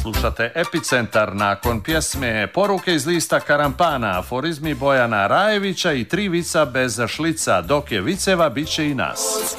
slušate Epicentar nakon pjesme Poruke iz lista Karampana, aforizmi Bojana Rajevića i 3 vica bez šlica, dok je viceva bit će i nas.